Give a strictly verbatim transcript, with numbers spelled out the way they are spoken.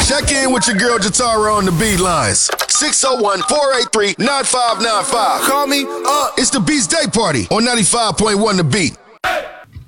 Check in with your girl Jatara on the beat lines. six oh one, four eight three, nine five nine five. Call me up. It's the Beats Day Party on ninety-five point one The Beat.